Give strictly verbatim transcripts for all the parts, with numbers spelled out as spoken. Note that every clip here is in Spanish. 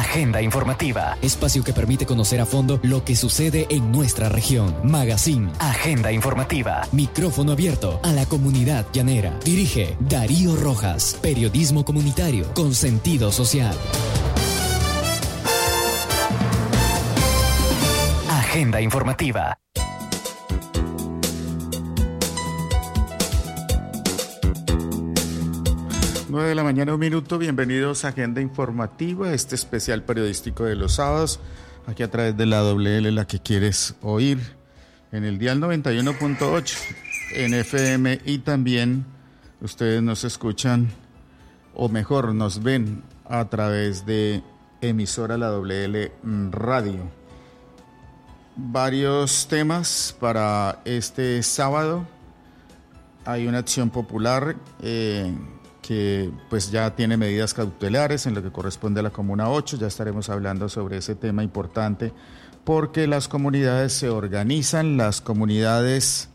Agenda informativa. Espacio que permite conocer a fondo lo que sucede en nuestra región. Magazine. Agenda informativa. Micrófono abierto a la comunidad llanera. Dirige Darío Rojas. Periodismo comunitario con sentido social. Agenda informativa. nueve de la mañana, un minuto. Bienvenidos a Agenda Informativa, este especial periodístico de los sábados, aquí a través de la doble ele, la que quieres oír, en el dial noventa y uno punto ocho, en F M, y también ustedes nos escuchan, o mejor, nos ven a través de emisora La Doble L Radio. Varios temas para este sábado. Hay una acción popular eh, que pues ya tiene medidas cautelares en lo que corresponde a la Comuna ocho. Ya estaremos hablando sobre ese tema importante, porque las comunidades se organizan, las comunidades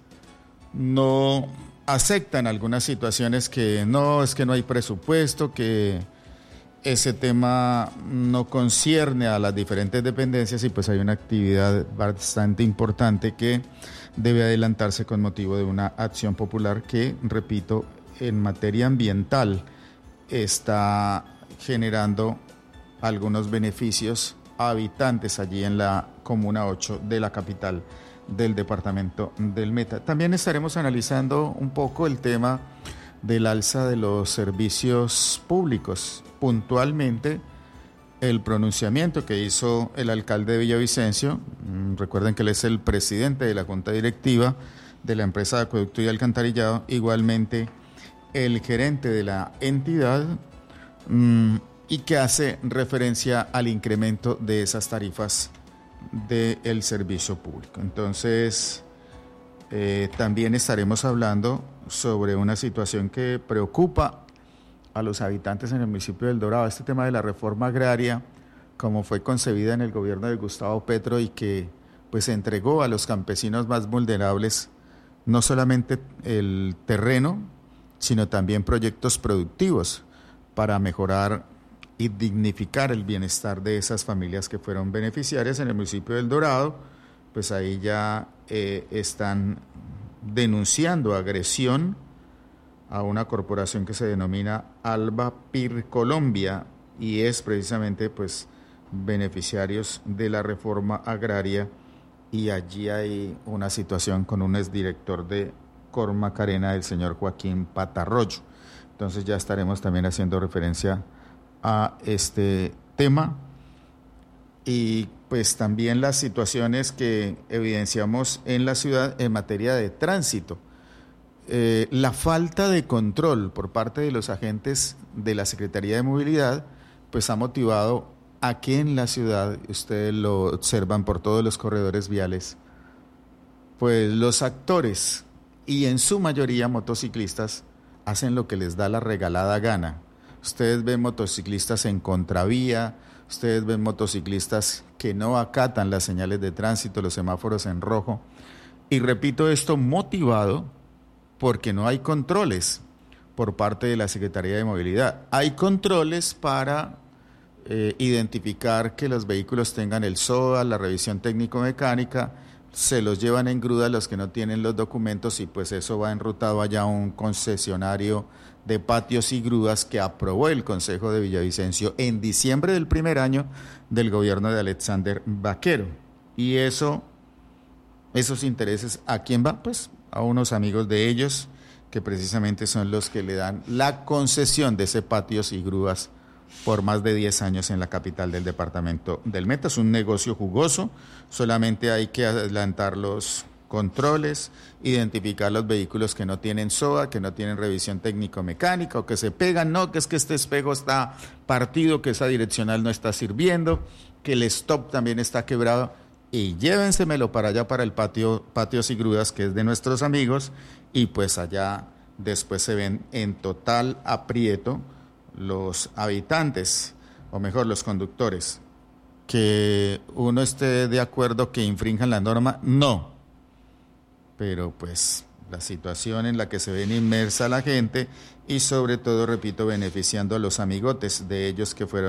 no aceptan algunas situaciones que no, es que no hay presupuesto, que ese tema no concierne a las diferentes dependencias, y pues hay una actividad bastante importante que debe adelantarse con motivo de una acción popular que, repito, en materia ambiental está generando algunos beneficios a habitantes allí en la Comuna ocho de la capital del departamento del Meta. También estaremos analizando un poco el tema del alza de los servicios públicos, puntualmente el pronunciamiento que hizo el alcalde de Villavicencio. Recuerden que él es el presidente de la junta directiva de la empresa de acueducto y alcantarillado, igualmente el gerente de la entidad, mmm, y que hace referencia al incremento de esas tarifas del servicio público. Entonces, eh, también estaremos hablando sobre una situación que preocupa a los habitantes en el municipio del Dorado, este tema de la reforma agraria, como fue concebida en el gobierno de Gustavo Petro, y que pues entregó a los campesinos más vulnerables no solamente el terreno, sino también proyectos productivos para mejorar y dignificar el bienestar de esas familias que fueron beneficiarias en el municipio del Dorado. Pues ahí ya eh, están denunciando agresión a una corporación que se denomina Alba Pir Colombia, y es precisamente pues beneficiarios de la reforma agraria, y allí hay una situación con un exdirector de Cor Macarena, el señor Joaquín Patarroyo. Entonces ya estaremos también haciendo referencia a este tema, y pues también las situaciones que evidenciamos en la ciudad en materia de tránsito. Eh, la falta de control por parte de los agentes de la Secretaría de Movilidad pues ha motivado a que en la ciudad, ustedes lo observan por todos los corredores viales, pues los actores, y en su mayoría motociclistas, hacen lo que les da la regalada gana. Ustedes ven motociclistas en contravía, ustedes ven motociclistas que no acatan las señales de tránsito, los semáforos en rojo, y repito, esto motivado porque no hay controles por parte de la Secretaría de Movilidad. Hay controles para eh, identificar que los vehículos tengan el S O A, la revisión técnico-mecánica, se los llevan en grúa los que no tienen los documentos, y pues eso va enrutado allá a un concesionario de patios y grúas que aprobó el Consejo de Villavicencio en diciembre del primer año del gobierno de Alexander Vaquero. Y eso, esos intereses, ¿a quién va? Pues a unos amigos de ellos, que precisamente son los que le dan la concesión de ese patios y grúas por más de diez años en la capital del departamento del Meta. Es un negocio jugoso, solamente hay que adelantar los controles, identificar los vehículos que no tienen S O A, que no tienen revisión técnico-mecánica, o que se pegan, no, que es que este espejo está partido, que esa direccional no está sirviendo, que el stop también está quebrado, y llévensemelo para allá, para el patio, patios y grúas, que es de nuestros amigos, y pues allá después se ven en total aprieto los habitantes, o mejor, los conductores. Que uno esté de acuerdo que infrinjan la norma, no, pero pues la situación en la que se ven inmersa la gente, y sobre todo, repito, beneficiando a los amigotes de ellos que fueron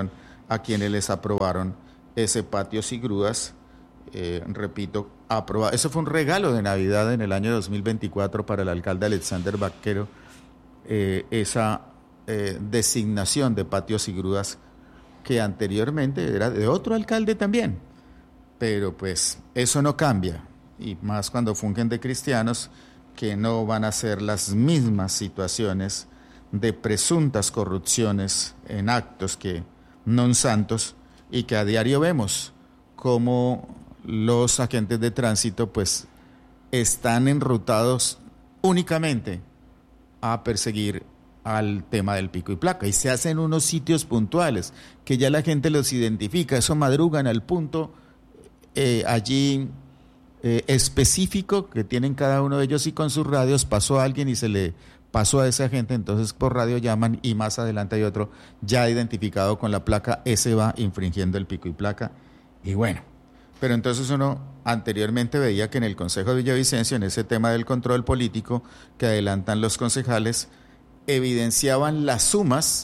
a quienes les aprobaron ese patios y grúas. Eh, repito, aprobado. Eso fue un regalo de Navidad en el año dos mil veinticuatro para el alcalde Alexander Vaquero, eh, esa eh, designación de patios y grúas que anteriormente era de otro alcalde también, pero pues eso no cambia, y más cuando fungen de cristianos, que no van a ser las mismas situaciones de presuntas corrupciones en actos que non santos, y que a diario vemos cómo los agentes de tránsito pues están enrutados únicamente a perseguir al tema del pico y placa, y se hacen unos sitios puntuales que ya la gente los identifica, eso madrugan al punto eh, allí eh, específico que tienen cada uno de ellos, y con sus radios pasó a alguien y se le pasó a esa gente, entonces por radio llaman y más adelante hay otro ya identificado con la placa, ese va infringiendo el pico y placa. Y bueno, pero entonces uno anteriormente veía que en el Consejo de Villavicencio, en ese tema del control político que adelantan los concejales, evidenciaban las sumas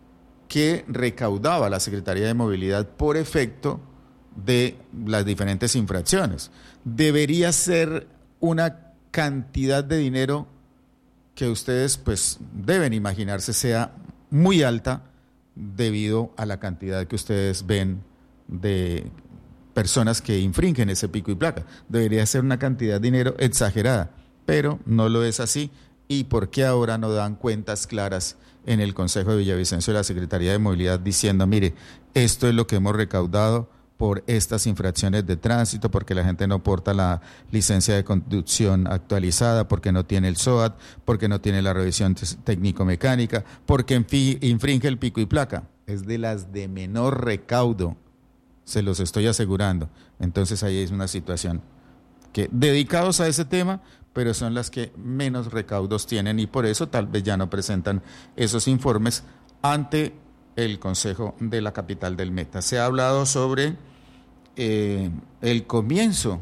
que recaudaba la Secretaría de Movilidad por efecto de las diferentes infracciones. Debería ser una cantidad de dinero que ustedes pues deben imaginarse sea muy alta debido a la cantidad que ustedes ven de personas que infringen ese pico y placa. Debería ser una cantidad de dinero exagerada, pero no lo es así. ¿Y por qué ahora no dan cuentas claras en el Consejo de Villavicencio de la Secretaría de Movilidad diciendo, mire, esto es lo que hemos recaudado por estas infracciones de tránsito, porque la gente no porta la licencia de conducción actualizada, porque no tiene el S O A T, porque no tiene la revisión técnico-mecánica, porque en fin, infringe el pico y placa? Es de las de menor recaudo, se los estoy asegurando. Entonces ahí es una situación que dedicados a ese tema, pero son las que menos recaudos tienen, y por eso tal vez ya no presentan esos informes ante el Consejo de la capital del Meta. Se ha hablado sobre eh, el comienzo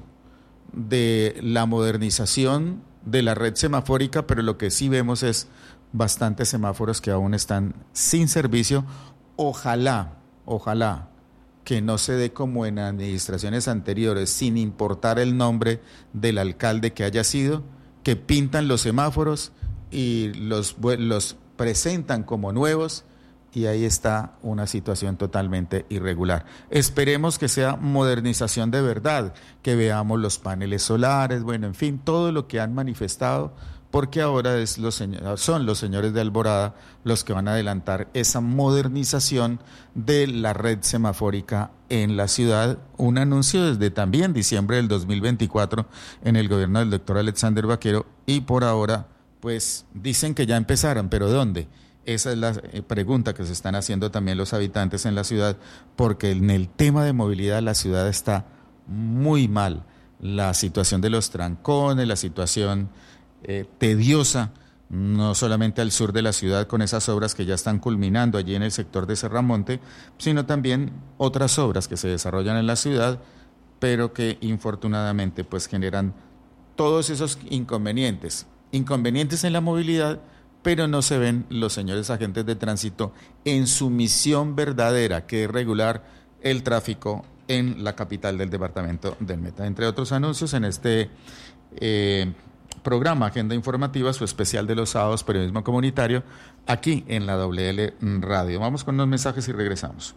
de la modernización de la red semafórica, pero lo que sí vemos es bastantes semáforos que aún están sin servicio. Ojalá, ojalá que no se dé como en administraciones anteriores, sin importar el nombre del alcalde que haya sido, que pintan los semáforos y los, los presentan como nuevos, y ahí está una situación totalmente irregular. Esperemos que sea modernización de verdad, que veamos los paneles solares, bueno, en fin, todo lo que han manifestado, porque ahora es los señores, son los señores de Alborada los que van a adelantar esa modernización de la red semafórica en la ciudad. Un anuncio desde también diciembre del dos mil veinticuatro en el gobierno del doctor Alexander Vaquero, y por ahora pues dicen que ya empezaron, pero ¿dónde? Esa es la pregunta que se están haciendo también los habitantes en la ciudad, porque en el tema de movilidad la ciudad está muy mal. La situación de los trancones, la situación eh, tediosa, no solamente al sur de la ciudad con esas obras que ya están culminando allí en el sector de Serramonte, sino también otras obras que se desarrollan en la ciudad, pero que infortunadamente pues generan todos esos inconvenientes, inconvenientes en la movilidad, pero no se ven los señores agentes de tránsito en su misión verdadera, que es regular el tráfico en la capital del departamento del Meta. Entre otros anuncios en este eh, programa Agenda Informativa, su especial de los sábados, periodismo comunitario, aquí en la W L Radio. Vamos con unos mensajes y regresamos.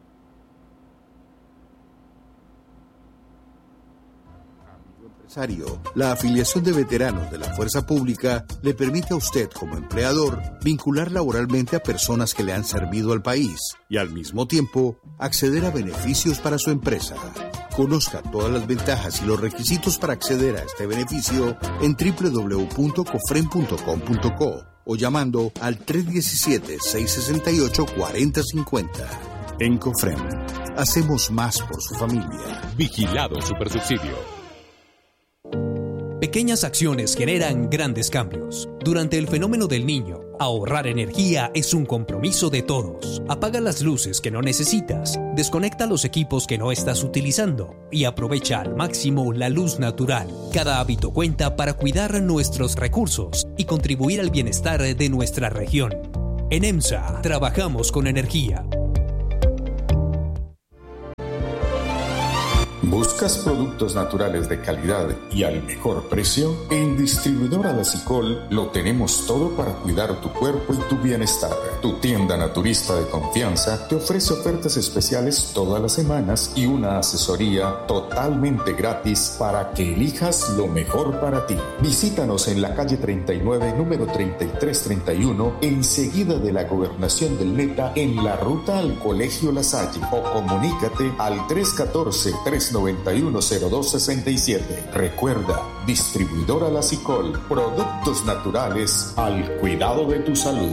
La afiliación de veteranos de la Fuerza Pública le permite a usted, como empleador, vincular laboralmente a personas que le han servido al país y, al mismo tiempo, acceder a beneficios para su empresa. Conozca todas las ventajas y los requisitos para acceder a este beneficio en doble u doble u doble u punto cofrem punto com punto co o llamando al tres uno siete, seis seis ocho, cuatro cero cinco cero. En Cofrem, hacemos más por su familia. Vigilado Supersubsidio. Pequeñas acciones generan grandes cambios. Durante el fenómeno del Niño, ahorrar energía es un compromiso de todos. Apaga las luces que no necesitas, desconecta los equipos que no estás utilizando y aprovecha al máximo la luz natural. Cada hábito cuenta para cuidar nuestros recursos y contribuir al bienestar de nuestra región. En EMSA, trabajamos con energía. ¿Buscas productos naturales de calidad y al mejor precio? En Distribuidora La Sicol lo tenemos todo para cuidar tu cuerpo y tu bienestar. Tu tienda naturista de confianza te ofrece ofertas especiales todas las semanas y una asesoría totalmente gratis para que elijas lo mejor para ti. Visítanos en la calle treinta y nueve, número treinta y tres treinta y uno, enseguida de la Gobernación del Meta, en la ruta al Colegio La Salle, o comunícate al tres uno cuatro, tres nueve uno, cero dos seis siete. Recuerda, Distribuidora La Sicol, productos naturales al cuidado de tu salud.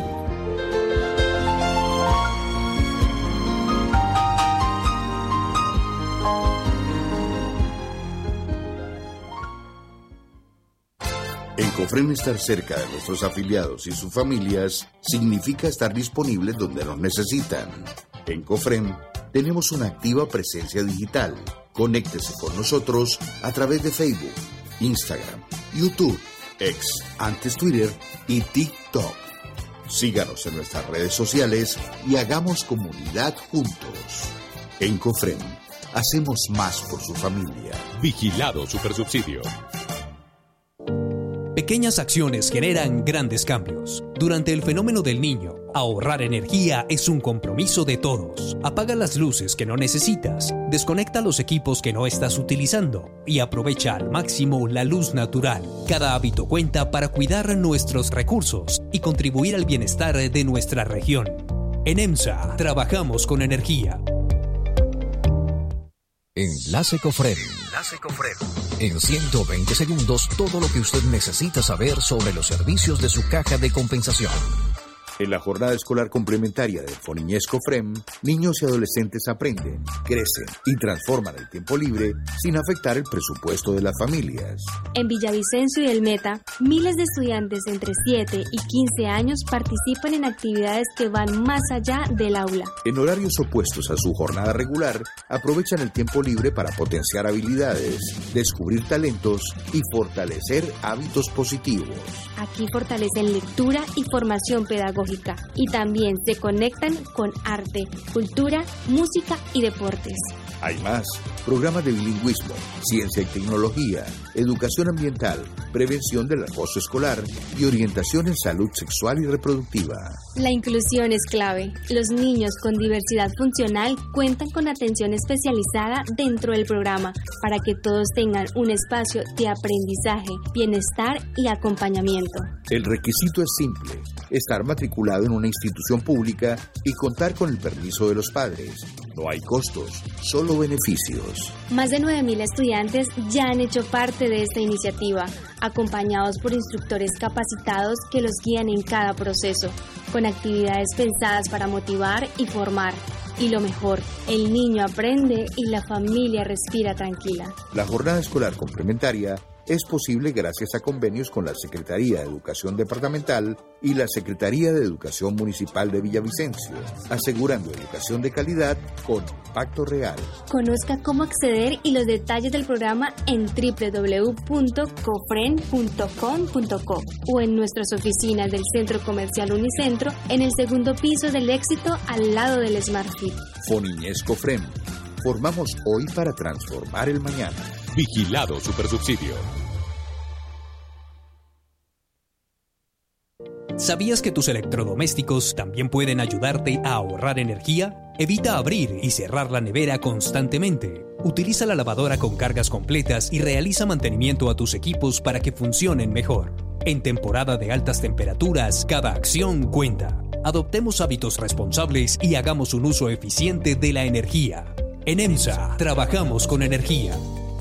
En Cofrem, estar cerca de nuestros afiliados y sus familias significa estar disponibles donde nos necesitan. En Cofrem tenemos una activa presencia digital. Conéctese con nosotros a través de Facebook, Instagram, YouTube, X, antes Twitter y TikTok. Síganos en nuestras redes sociales y hagamos comunidad juntos. En Cofrem, hacemos más por su familia. Vigilado Supersubsidio. Pequeñas acciones generan grandes cambios. Durante el fenómeno del Niño, ahorrar energía es un compromiso de todos. Apaga las luces que no necesitas, desconecta los equipos que no estás utilizando y aprovecha al máximo la luz natural. Cada hábito cuenta para cuidar nuestros recursos y contribuir al bienestar de nuestra región. En EMSA, trabajamos con energía. Enlace Cofrem. Enlace Cofrem. En ciento veinte segundos, todo lo que usted necesita saber sobre los servicios de su caja de compensación. En la jornada escolar complementaria de Foniñez Cofrem, niños y adolescentes aprenden, crecen y transforman el tiempo libre sin afectar el presupuesto de las familias. En Villavicencio y el Meta, miles de estudiantes entre siete y quince años participan en actividades que van más allá del aula. En horarios opuestos a su jornada regular, aprovechan el tiempo libre para potenciar habilidades, descubrir talentos y fortalecer hábitos positivos. Aquí fortalecen lectura y formación pedagógica y también se conectan con arte, cultura, música y deportes. Hay más, programas de bilingüismo, ciencia y tecnología, educación ambiental, prevención del acoso escolar y orientación en salud sexual y reproductiva. La inclusión es clave. Los niños con diversidad funcional cuentan con atención especializada dentro del programa para que todos tengan un espacio de aprendizaje, bienestar y acompañamiento. El requisito es simple: estar matriculado en una institución pública y contar con el permiso de los padres. No hay costos, solo beneficios. Más de nueve mil estudiantes ya han hecho parte de esta iniciativa, acompañados por instructores capacitados que los guían en cada proceso, con actividades pensadas para motivar y formar. Y lo mejor, el niño aprende y la familia respira tranquila. La jornada escolar complementaria es posible gracias a convenios con la Secretaría de Educación Departamental y la Secretaría de Educación Municipal de Villavicencio, asegurando educación de calidad con impacto real. Conozca cómo acceder y los detalles del programa en doble u doble u doble u punto cofren punto com punto co o en nuestras oficinas del Centro Comercial Unicentro en el segundo piso del Éxito al lado del Smart Fit. Foniñez Cofrem. Formamos hoy para transformar el mañana. Vigilado Supersubsidio. ¿Sabías que tus electrodomésticos también pueden ayudarte a ahorrar energía? Evita abrir y cerrar la nevera constantemente. Utiliza la lavadora con cargas completas y realiza mantenimiento a tus equipos para que funcionen mejor. En temporada de altas temperaturas, cada acción cuenta. Adoptemos hábitos responsables y hagamos un uso eficiente de la energía. En EMSA, trabajamos con energía.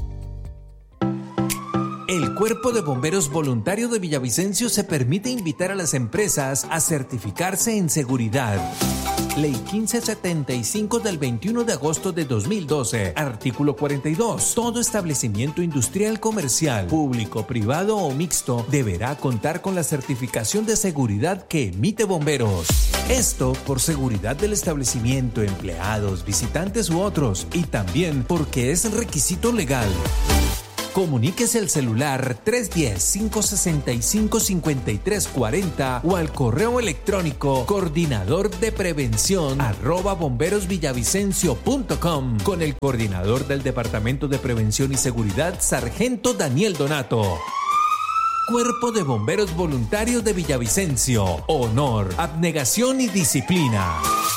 El Cuerpo de Bomberos Voluntario de Villavicencio se permite invitar a las empresas a certificarse en seguridad. Ley quince setenta y cinco del veintiuno de agosto de dos mil doce, artículo cuarenta y dos. Todo establecimiento industrial, comercial, público, privado o mixto deberá contar con la certificación de seguridad que emite Bomberos. Esto por seguridad del establecimiento, empleados, visitantes u otros, y también porque es requisito legal. Comuníquese al celular tres uno cero, cinco seis cinco, cinco tres cuatro cero o al correo electrónico coordinador de prevención arroba bomberosvillavicencio punto com con el coordinador del Departamento de Prevención y Seguridad, Sargento Daniel Donato. Cuerpo de Bomberos Voluntarios de Villavicencio. Honor, abnegación y disciplina.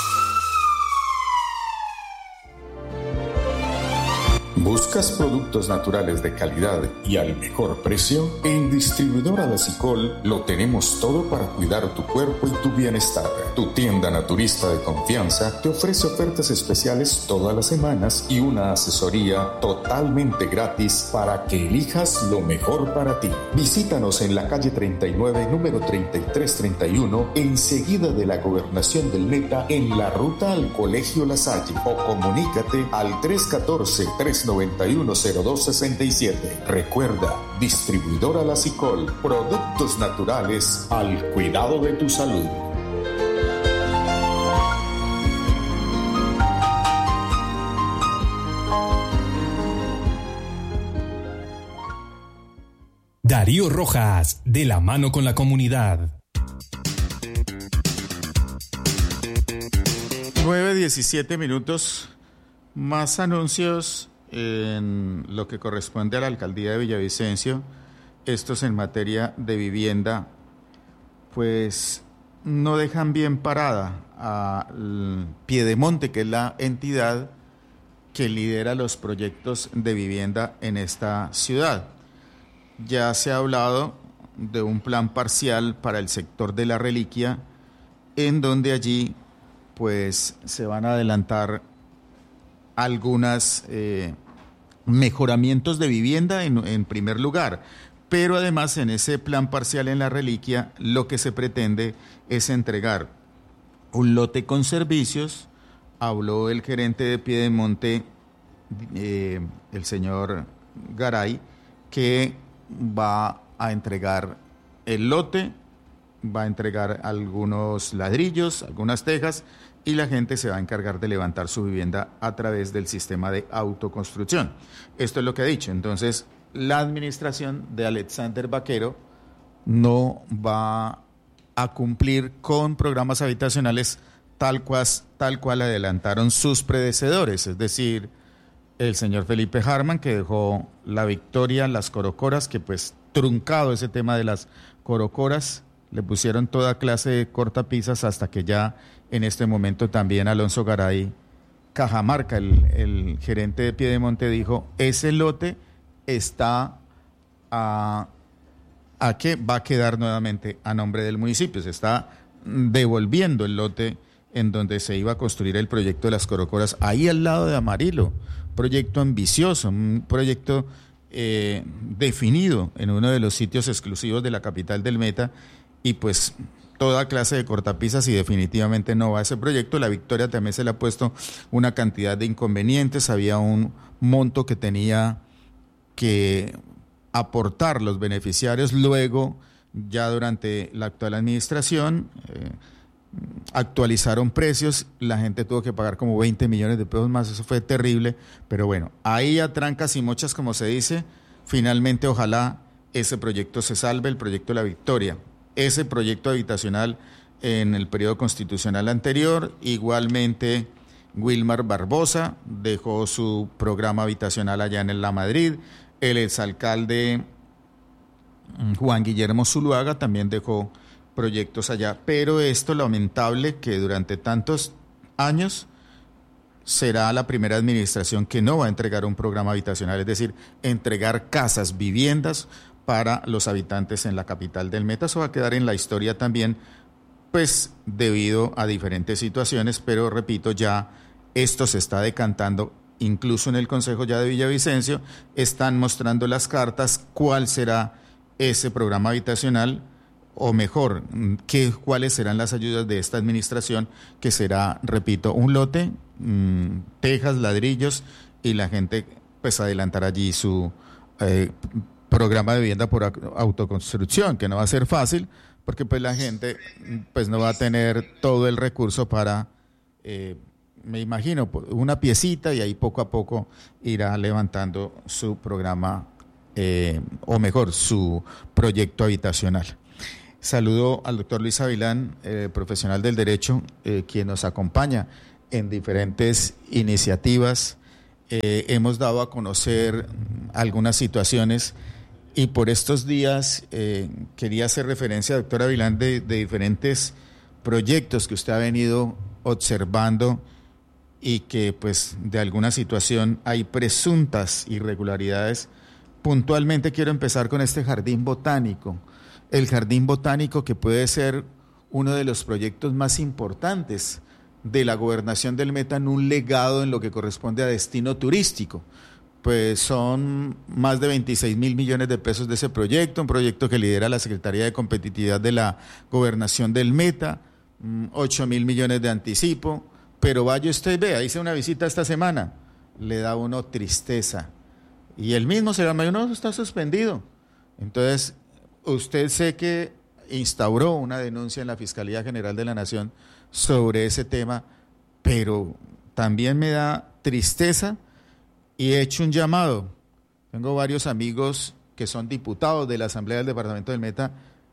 ¿Buscas productos naturales de calidad y al mejor precio? En Distribuidora La Cicol lo tenemos todo para cuidar tu cuerpo y tu bienestar. Tu tienda naturista de confianza te ofrece ofertas especiales todas las semanas y una asesoría totalmente gratis para que elijas lo mejor para ti. Visítanos en la calle treinta y nueve, número treinta y tres treinta y uno, enseguida de la Gobernación del Meta, en la ruta al Colegio La Salle, o comunícate al tres uno cuatro, tres nueve uno, cero dos seis siete. Recuerda, Distribuidora La Cicol, productos naturales al cuidado de tu salud. Darío Rojas, de la mano con la comunidad. nueve diecisiete minutos, más anuncios en lo que corresponde a la alcaldía de Villavicencio, estos en materia de vivienda, pues no dejan bien parada al Piedemonte, que es la entidad que lidera los proyectos de vivienda en esta ciudad. Ya se ha hablado de un plan parcial para el sector de la Reliquia, en donde allí pues se van a adelantar algunas eh, mejoramientos de vivienda en, en primer lugar, pero además en ese plan parcial en la Reliquia lo que se pretende es entregar un lote con servicios. Habló el gerente de Piedemonte, eh, el señor Garay, que va a entregar el lote, va a entregar algunos ladrillos, algunas tejas, y la gente se va a encargar de levantar su vivienda a través del sistema de autoconstrucción. Esto es lo que ha dicho. Entonces, la administración de Alexander Vaquero no va a cumplir con programas habitacionales tal cual, tal cual adelantaron sus predecesores, es decir, el señor Felipe Harman, que dejó La Victoria, las corocoras, que pues truncado ese tema de las corocoras, le pusieron toda clase de cortapisas hasta que ya en este momento también Alonso Garay Cajamarca, el, el gerente de Piedemonte, dijo, ese lote está a, a que va a quedar nuevamente a nombre del municipio, se está devolviendo el lote en donde se iba a construir el proyecto de las corocoras, ahí al lado de Amarillo, proyecto ambicioso, un proyecto eh, definido en uno de los sitios exclusivos de la capital del Meta, y pues toda clase de cortapisas, y definitivamente no va a ese proyecto. La Victoria también se le ha puesto una cantidad de inconvenientes, había un monto que tenía que aportar los beneficiarios, luego ya durante la actual administración eh, actualizaron precios, la gente tuvo que pagar como veinte millones de pesos más, eso fue terrible, pero bueno, ahí a trancas y mochas, como se dice, finalmente ojalá ese proyecto se salve, el proyecto de La Victoria. Ese proyecto habitacional en el periodo constitucional anterior, igualmente Wilmar Barbosa dejó su programa habitacional allá en La Madrid, el exalcalde Juan Guillermo Zuluaga también dejó proyectos allá, pero esto lamentable que durante tantos años será la primera administración que no va a entregar un programa habitacional, es decir, entregar casas, viviendas para los habitantes en la capital del Meta. Eso va a quedar en la historia también, pues debido a diferentes situaciones, pero repito, ya esto se está decantando, incluso en el Consejo ya de Villavicencio, están mostrando las cartas, cuál será ese programa habitacional, o mejor, qué, cuáles serán las ayudas de esta administración, que será, repito, un lote, mmm, tejas, ladrillos, y la gente pues adelantará allí su eh, programa de vivienda por autoconstrucción, que no va a ser fácil, porque pues la gente pues no va a tener todo el recurso para, eh, me imagino, una piecita, y ahí poco a poco irá levantando su programa eh, o mejor, su proyecto habitacional. Saludo al doctor Luis Avilán, eh, profesional del derecho, eh, quien nos acompaña en diferentes iniciativas. Eh, hemos dado a conocer algunas situaciones y por estos días eh, quería hacer referencia, doctor Avilán, de, de diferentes proyectos que usted ha venido observando y que pues de alguna situación hay presuntas irregularidades. Puntualmente quiero empezar con este jardín botánico, el jardín botánico que puede ser uno de los proyectos más importantes de la gobernación del Meta en un legado en lo que corresponde a destino turístico. Pues son más de veintiséis mil millones de pesos de ese proyecto, un proyecto que lidera la Secretaría de Competitividad de la Gobernación del Meta, ocho mil millones de anticipo, pero vaya usted y vea, hice una visita esta semana, le da uno tristeza, y el mismo se llama, uno está suspendido. Entonces, usted sé que instauró una denuncia en la Fiscalía General de la Nación sobre ese tema, pero también me da tristeza y he hecho un llamado. Tengo varios amigos que son diputados de la Asamblea del Departamento del Meta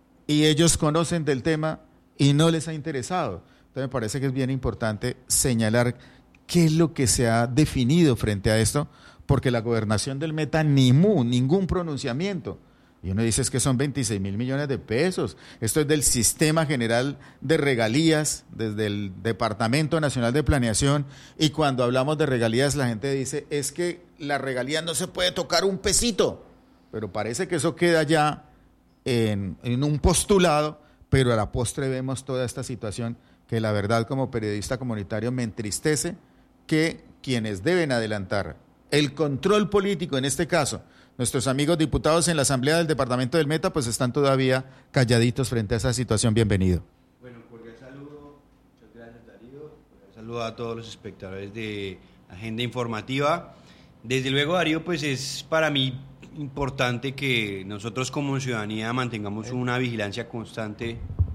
y ellos conocen del tema y no les ha interesado. Entonces me parece que es bien importante señalar qué es lo que se ha definido frente a esto, porque la gobernación del Meta ni mu, ningún pronunciamiento. Y uno dice es que son veintiséis mil millones de pesos. Esto es del Sistema General de Regalías, desde el Departamento Nacional de Planeación. Y cuando hablamos de regalías, la gente dice, es que la regalía no se puede tocar un pesito. Pero parece que eso queda ya en, en un postulado, pero a la postre vemos toda esta situación que la verdad como periodista comunitario me entristece que quienes deben adelantar el control político en este caso, nuestros amigos diputados en la Asamblea del Departamento del Meta, pues están todavía calladitos frente a esa situación. Bienvenido. Bueno, cordial saludo, muchas gracias Darío, cordial saludo a todos los espectadores de Agenda Informativa. Desde luego, Darío, pues es para mí importante que nosotros como ciudadanía mantengamos una vigilancia constante,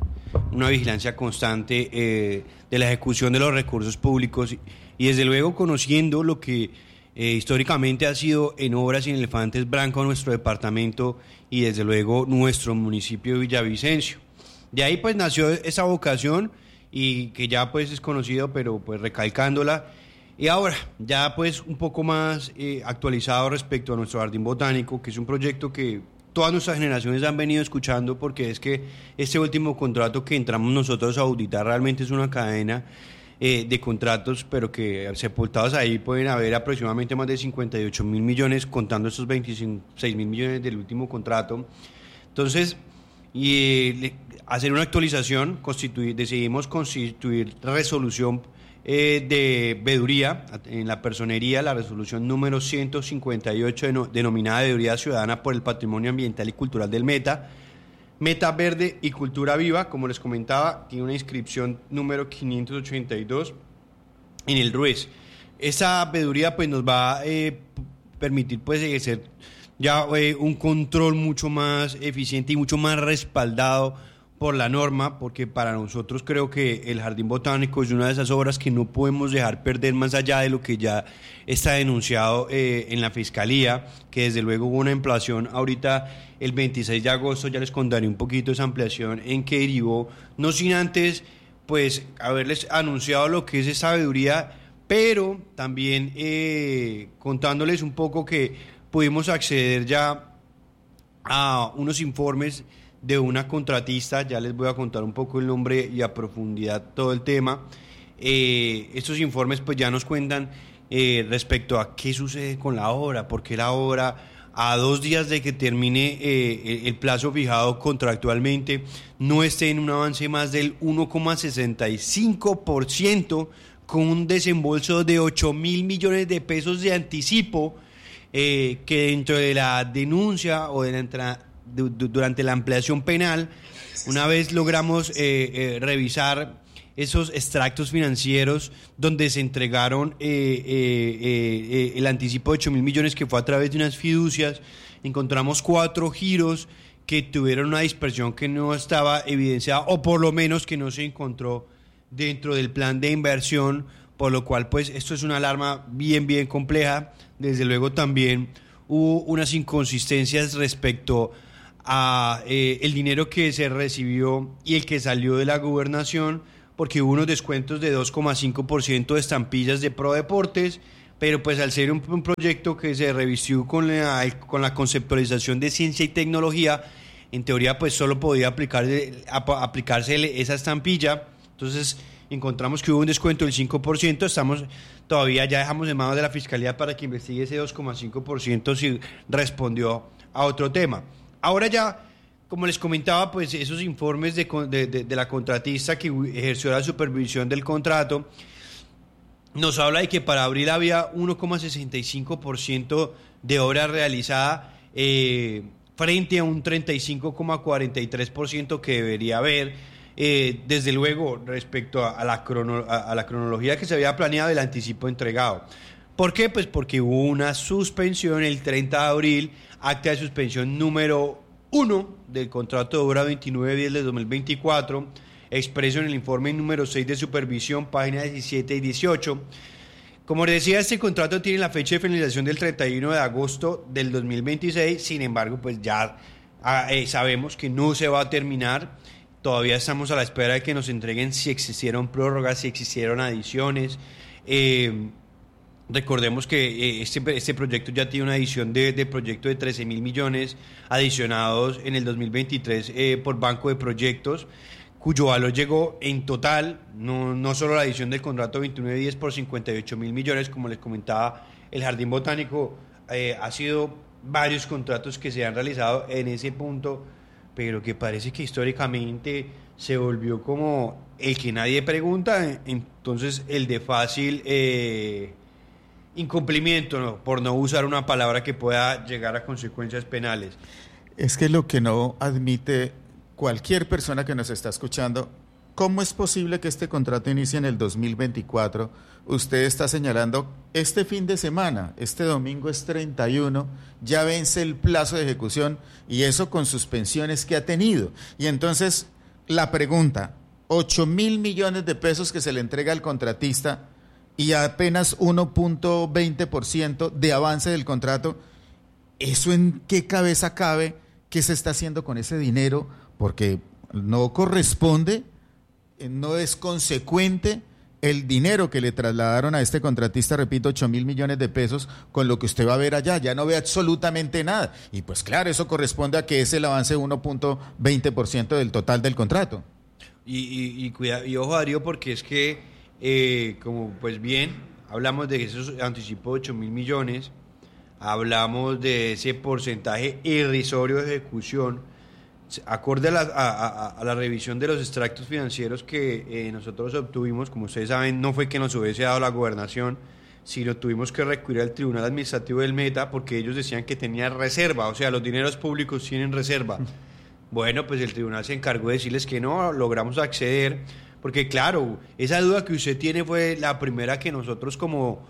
una vigilancia constante eh, de la ejecución de los recursos públicos y desde luego conociendo lo que Eh, históricamente ha sido en obras y en elefantes blancos nuestro departamento y desde luego nuestro municipio de Villavicencio. De ahí pues nació esa vocación y que ya pues es conocido, pero pues recalcándola. Y ahora ya pues un poco más eh, actualizado respecto a nuestro jardín botánico, que es un proyecto que todas nuestras generaciones han venido escuchando, porque es que este último contrato que entramos nosotros a auditar realmente es una cadena Eh, de contratos, pero que sepultados ahí pueden haber aproximadamente más de cincuenta y ocho mil millones, contando estos veintiséis mil millones del último contrato. Entonces, y, eh, hacer una actualización, constituir, decidimos constituir resolución eh, de veeduría en la personería, la resolución número ciento cincuenta y ocho, denominada Veeduría Ciudadana por el Patrimonio Ambiental y Cultural del Meta, Meta Verde y Cultura Viva, como les comentaba, tiene una inscripción número quinientos ochenta y dos en el R U E S. Esa veeduría pues nos va a eh, permitir pues ejercer ya eh, un control mucho más eficiente y mucho más respaldado por la norma, porque para nosotros creo que el Jardín Botánico es una de esas obras que no podemos dejar perder más allá de lo que ya está denunciado eh, en la Fiscalía, que desde luego hubo una ampliación ahorita el veintiséis de agosto, ya les contaré un poquito esa ampliación en que derivó, no sin antes pues haberles anunciado lo que es esa veeduría, pero también eh, contándoles un poco que pudimos acceder ya a unos informes de una contratista, ya les voy a contar un poco el nombre y a profundidad todo el tema. Eh, estos informes pues ya nos cuentan eh, respecto a qué sucede con la obra, porque la obra a dos días de que termine eh, el plazo fijado contractualmente no esté en un avance más del uno coma sesenta y cinco por ciento, con un desembolso de ocho mil millones de pesos de anticipo, eh, que dentro de la denuncia o de la entrada durante la ampliación penal, una vez logramos eh, eh, revisar esos extractos financieros donde se entregaron eh, eh, eh, el anticipo de ocho mil millones, que fue a través de unas fiducias, encontramos cuatro giros que tuvieron una dispersión que no estaba evidenciada, o por lo menos que no se encontró dentro del plan de inversión, por lo cual pues esto es una alarma bien bien compleja. Desde luego también hubo unas inconsistencias respecto a eh, el dinero que se recibió y el que salió de la gobernación, porque hubo unos descuentos de dos coma cinco por ciento de estampillas de Prodeportes, pero pues al ser un, un proyecto que se revistió con la, con la conceptualización de ciencia y tecnología, en teoría pues solo podía aplicar, aplicarse esa estampilla. Entonces encontramos que hubo un descuento del cinco por ciento, estamos todavía, ya dejamos en manos de la Fiscalía para que investigue ese dos coma cinco por ciento si respondió a otro tema. Ahora ya, como les comentaba, pues esos informes de, de, de, de la contratista que ejerció la supervisión del contrato nos habla de que para abril había uno coma sesenta y cinco por ciento de obra realizada eh, frente a un treinta y cinco coma cuarenta y tres por ciento que debería haber. Eh, desde luego, respecto a, a, la crono, a, a la cronología que se había planeado, el anticipo entregado. ¿Por qué? Pues porque hubo una suspensión el treinta de abril, acta de suspensión número uno del contrato de obra veintinueve diez de dos mil veinticuatro, expreso en el informe número seis de supervisión, páginas diecisiete y dieciocho. Como les decía, este contrato tiene la fecha de finalización del treinta y uno de agosto del dos mil veintiséis, sin embargo, pues ya eh, sabemos que no se va a terminar. Todavía estamos a la espera de que nos entreguen si existieron prórrogas, si existieron adiciones. Eh, recordemos que eh, este, este proyecto ya tiene una adición de, de proyecto de trece mil millones adicionados en el dos mil veintitrés eh, por Banco de Proyectos, cuyo valor llegó en total, no, no solo la adición del contrato veintinueve diez por cincuenta y ocho mil millones, como les comentaba, el Jardín Botánico, eh, ha sido varios contratos que se han realizado en ese punto, pero que parece que históricamente se volvió como el que nadie pregunta, entonces el de fácil eh, incumplimiento, ¿no? Por no usar una palabra que pueda llegar a consecuencias penales. Es que lo que no admite cualquier persona que nos está escuchando, ¿cómo es posible que este contrato inicie en el dos mil veinticuatro? Usted está señalando este fin de semana, este domingo es treinta y uno, ya vence el plazo de ejecución y eso con suspensiones que ha tenido. Y entonces la pregunta, ocho mil millones de pesos que se le entrega al contratista y apenas uno punto veinte por ciento de avance del contrato, ¿eso en qué cabeza cabe? ¿Qué se está haciendo con ese dinero? Porque no corresponde, no es consecuente el dinero que le trasladaron a este contratista, repito, ocho mil millones de pesos, con lo que usted va a ver allá, ya no ve absolutamente nada. Y pues claro, eso corresponde a que es el avance de uno punto veinte por ciento del total del contrato. Y, y, y, cuida, y ojo, Darío, porque es que, eh, como pues bien, hablamos de esos anticipos de ocho mil millones, hablamos de ese porcentaje irrisorio de ejecución, acorde a la, a, a, a la revisión de los extractos financieros que eh, nosotros obtuvimos. Como ustedes saben, no fue que nos hubiese dado la gobernación, sino tuvimos que recurrir al Tribunal Administrativo del Meta porque ellos decían que tenía reserva, o sea, los dineros públicos tienen reserva. Bueno, pues el tribunal se encargó de decirles que no, logramos acceder, porque claro, esa duda que usted tiene fue la primera que nosotros como,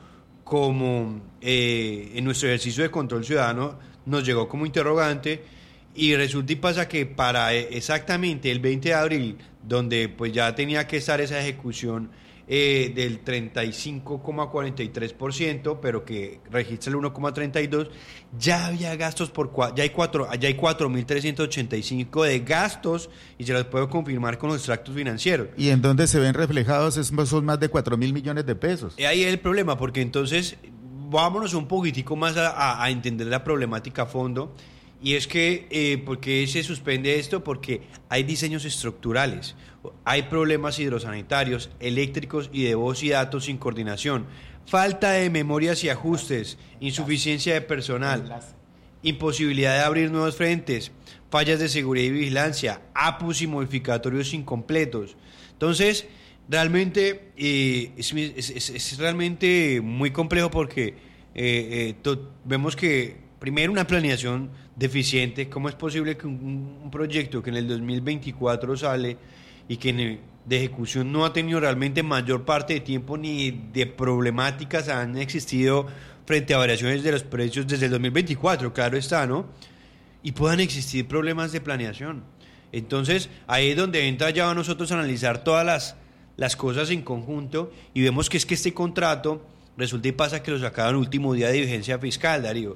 como eh, en nuestro ejercicio de control ciudadano nos llegó como interrogante. Y resulta y pasa que para exactamente el veinte de abril, donde pues ya tenía que estar esa ejecución eh, del treinta y cinco coma cuarenta y tres por ciento, pero que registra el uno coma treinta y dos por ciento, ya había gastos por ya hay cuatro, ya hay cuatro mil trescientos ochenta y cinco de gastos, y se los puedo confirmar con los extractos financieros. ¿Y en dónde se ven reflejados? Son más de cuatro mil millones de pesos. Ahí es el problema, porque entonces vámonos un poquitico más a, a, a entender la problemática a fondo. Y es que, eh, ¿por qué se suspende esto? Porque hay diseños estructurales, hay problemas hidrosanitarios, eléctricos y de voz y datos sin coordinación, falta de memorias y ajustes, insuficiencia de personal, imposibilidad de abrir nuevos frentes, fallas de seguridad y vigilancia, A P Us y modificatorios incompletos. Entonces, realmente eh, es, es, es realmente muy complejo porque eh, eh, to, vemos que primero una planeación deficiente. ¿Cómo es posible que un, un proyecto que en el dos mil veinticuatro sale y que en, de ejecución no ha tenido realmente mayor parte de tiempo ni de problemáticas han existido frente a variaciones de los precios desde el dos mil veinticuatro, claro está, ¿no? Y puedan existir problemas de planeación? Entonces, ahí es donde entra ya a nosotros a analizar todas las, las cosas en conjunto y vemos que es que este contrato resulta y pasa que lo sacaron último día de vigencia fiscal, Darío.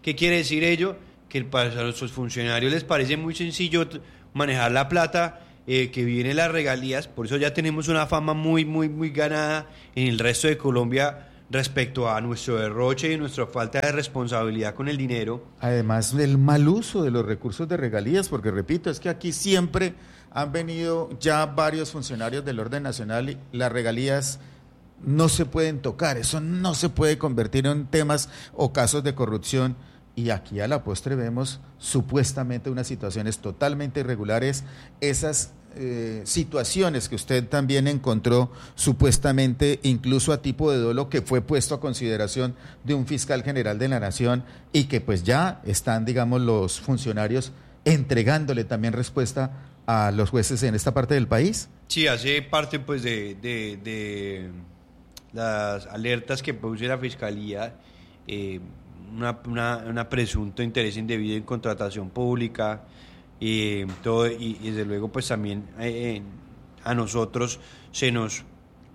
¿Qué quiere decir ello? Que para los funcionarios les parece muy sencillo manejar la plata eh, que viene las regalías, por eso ya tenemos una fama muy, muy, muy ganada en el resto de Colombia respecto a nuestro derroche y nuestra falta de responsabilidad con el dinero. Además del mal uso de los recursos de regalías, porque repito, es que aquí siempre han venido ya varios funcionarios del orden nacional y las regalías no se pueden tocar, eso no se puede convertir en temas o casos de corrupción, y aquí a la postre vemos supuestamente unas situaciones totalmente irregulares, esas eh, situaciones que usted también encontró supuestamente incluso a tipo de dolo, que fue puesto a consideración de un fiscal general de la Nación y que pues ya están, digamos, los funcionarios entregándole también respuesta a los jueces en esta parte del país. Sí, hace parte pues de, de, de las alertas que produce la Fiscalía, eh, una, una, una presunto interés indebido en contratación pública, eh, todo, y, y desde luego pues también eh, a nosotros se nos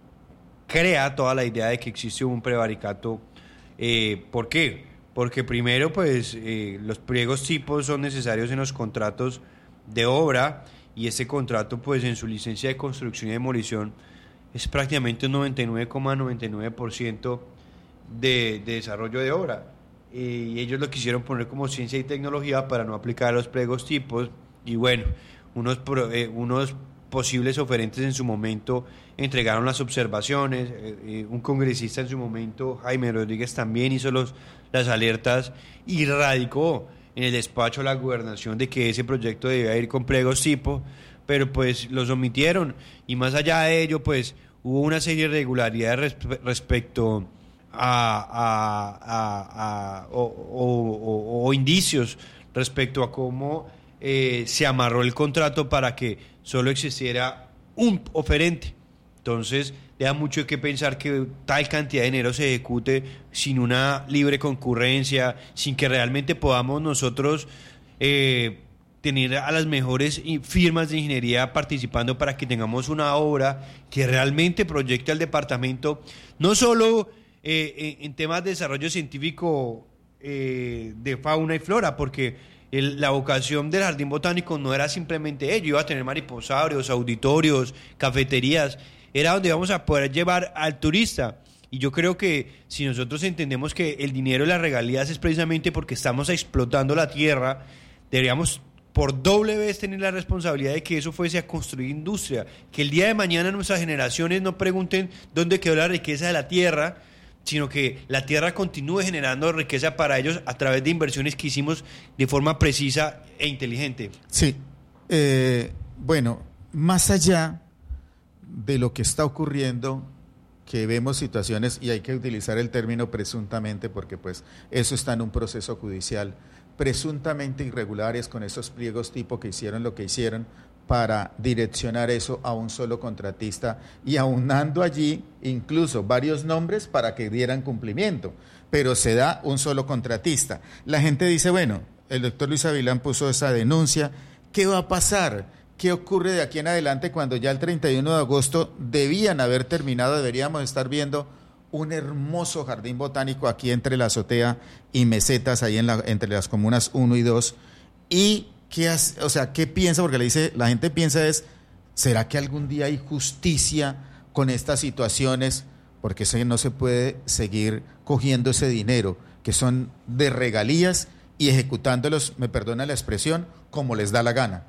crea toda la idea de que existe un prevaricato. Eh, ¿Por qué? Porque primero pues eh, los pliegos tipos son necesarios en los contratos de obra, y este contrato pues en su licencia de construcción y demolición es prácticamente un noventa y nueve coma noventa y nueve por ciento de, de desarrollo de obra, eh, y ellos lo quisieron poner como ciencia y tecnología para no aplicar los pliegos tipos, y bueno, unos, eh, unos posibles oferentes en su momento entregaron las observaciones, eh, eh, un congresista en su momento, Jaime Rodríguez, también hizo los, las alertas y radicó en el despacho de la gobernación de que ese proyecto debía ir con pliegos tipo, pero pues los omitieron, y más allá de ello pues hubo una serie de irregularidades resp- respecto a, a, a, a o, o, o, o indicios respecto a cómo eh, se amarró el contrato para que solo existiera un oferente. Entonces deja mucho que pensar que tal cantidad de dinero se ejecute sin una libre concurrencia, sin que realmente podamos nosotros eh, tener a las mejores firmas de ingeniería participando para que tengamos una obra que realmente proyecte al departamento, no solo eh, en temas de desarrollo científico eh, de fauna y flora, porque el, la vocación del Jardín Botánico no era simplemente ello, iba a tener mariposarios, auditorios, cafeterías, era donde vamos a poder llevar al turista. Y yo creo que si nosotros entendemos que el dinero de las regalías es precisamente porque estamos explotando la tierra, deberíamos por doble vez tener la responsabilidad de que eso fuese a construir industria, que el día de mañana nuestras generaciones no pregunten dónde quedó la riqueza de la tierra, sino que la tierra continúe generando riqueza para ellos a través de inversiones que hicimos de forma precisa e inteligente. Sí, eh, bueno, más allá de lo que está ocurriendo, que vemos situaciones, y hay que utilizar el término presuntamente porque pues eso está en un proceso judicial, presuntamente irregulares con esos pliegos tipo que hicieron lo que hicieron para direccionar eso a un solo contratista y aunando allí incluso varios nombres para que dieran cumplimiento, pero se da un solo contratista. La gente dice, bueno, el doctor Luis Avilán puso esa denuncia, ¿qué va a pasar? ¿Qué ocurre de aquí en adelante cuando ya el treinta y uno de agosto debían haber terminado, deberíamos estar viendo un hermoso jardín botánico aquí entre la azotea y Mesetas, ahí en la, entre las comunas uno y dos? Y qué hace, o sea, ¿qué piensa? Porque le dice, la gente piensa es, ¿será que algún día hay justicia con estas situaciones? Porque se, no se puede seguir cogiendo ese dinero que son de regalías y ejecutándolos, me perdona la expresión, como les da la gana.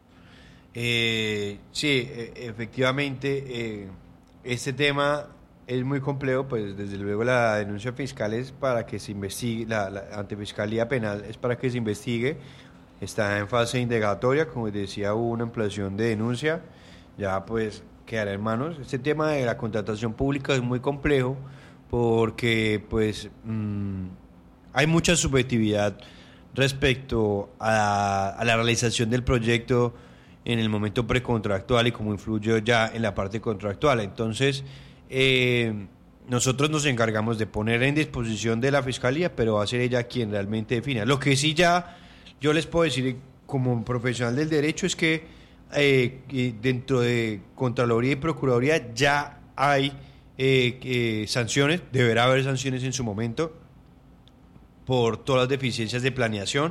Eh, sí, efectivamente, eh, este tema es muy complejo, pues desde luego la denuncia fiscal es para que se investigue, la, la antefiscalía penal es para que se investigue, está en fase indagatoria, como decía, hubo una ampliación de denuncia, ya pues quedará en manos. Este tema de la contratación pública es muy complejo porque pues mmm, hay mucha subjetividad respecto a, a la realización del proyecto en el momento precontractual y cómo influye ya en la parte contractual. Entonces, eh, nosotros nos encargamos de poner en disposición de la Fiscalía, pero va a ser ella quien realmente defina. Lo que sí ya yo les puedo decir como profesional del derecho es que eh, dentro de Contraloría y Procuraduría ya hay eh, eh, sanciones, deberá haber sanciones en su momento, por todas las deficiencias de planeación.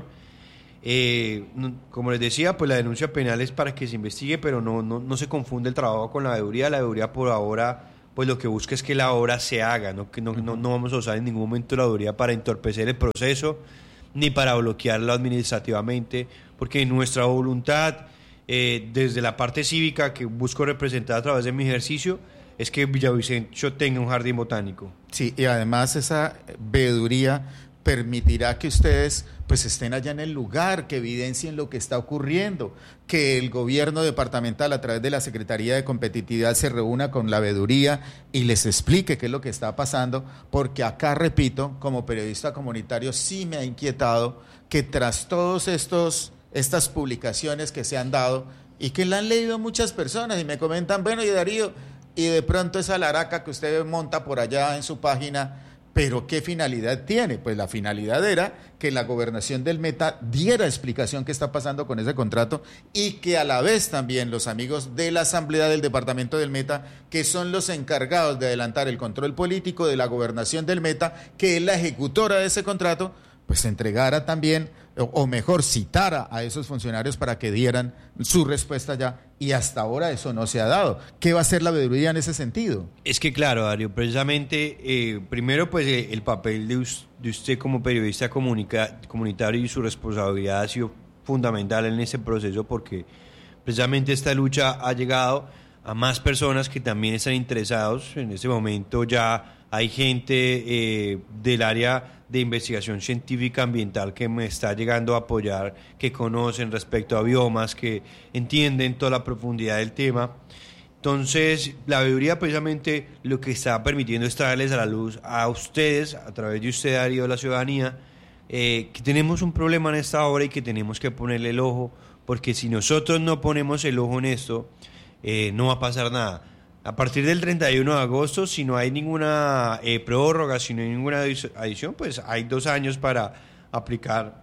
Eh, no, como les decía, pues la denuncia penal es para que se investigue, pero no, no, no se confunde el trabajo con la veeduría. La veeduría por ahora pues lo que busca es que la obra se haga, ¿no? Que no, no, no vamos a usar en ningún momento la veeduría para entorpecer el proceso ni para bloquearlo administrativamente, porque nuestra voluntad eh, desde la parte cívica que busco representar a través de mi ejercicio es que Villavicencio tenga un jardín botánico. Sí, y además esa veeduría permitirá que ustedes pues estén allá en el lugar, que evidencien lo que está ocurriendo, que el gobierno departamental a través de la Secretaría de Competitividad se reúna con la veeduría y les explique qué es lo que está pasando, porque acá, repito, como periodista comunitario sí me ha inquietado que tras todos estos estas publicaciones que se han dado y que la han leído muchas personas y me comentan, bueno, y Darío, y de pronto esa laraca que usted monta por allá en su página, ¿pero qué finalidad tiene? Pues la finalidad era que la gobernación del Meta diera explicación qué está pasando con ese contrato y que a la vez también los amigos de la Asamblea del Departamento del Meta, que son los encargados de adelantar el control político de la gobernación del Meta, que es la ejecutora de ese contrato, pues entregara también, o, o mejor, citara a esos funcionarios para que dieran su respuesta ya, y hasta ahora eso no se ha dado. ¿Qué va a hacer la veeduría en ese sentido? Es que claro, Darío, precisamente, eh, primero pues eh, el papel de, us, de usted como periodista comunica, comunitario y su responsabilidad ha sido fundamental en ese proceso, porque precisamente esta lucha ha llegado a más personas que también están interesados. En este momento ya hay gente eh, del área de investigación científica ambiental que me está llegando a apoyar, que conocen respecto a biomas, que entienden toda la profundidad del tema. Entonces, la veeduría precisamente lo que está permitiendo es traerles a la luz a ustedes, a través de usted, Darío, la ciudadanía, eh, que tenemos un problema en esta obra y que tenemos que ponerle el ojo, porque si nosotros no ponemos el ojo en esto, eh, no va a pasar nada. A partir del treinta y uno de agosto, si no hay ninguna eh, prórroga, si no hay ninguna adición, pues hay dos años para aplicar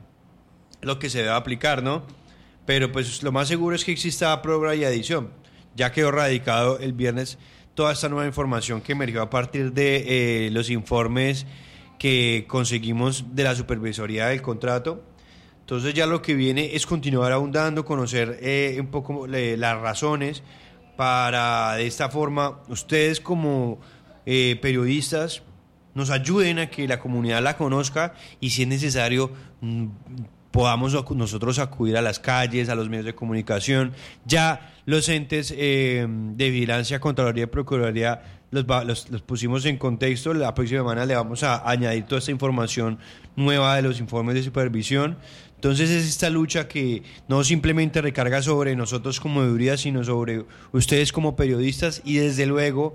lo que se debe aplicar, ¿no? Pero pues lo más seguro es que exista prórroga y adición. Ya quedó radicado el viernes toda esta nueva información que emergió a partir de eh, los informes que conseguimos de la supervisoría del contrato. Entonces ya lo que viene es continuar ahondando, conocer eh, un poco eh, las razones, para de esta forma ustedes como eh, periodistas nos ayuden a que la comunidad la conozca y si es necesario mmm, podamos nosotros acudir a las calles, a los medios de comunicación. Ya los entes eh, de vigilancia, Contraloría y Procuraduría los, los, los pusimos en contexto. La próxima semana le vamos a añadir toda esta información nueva de los informes de supervisión. Entonces es esta lucha que no simplemente recarga sobre nosotros como veeduría, sino sobre ustedes como periodistas y desde luego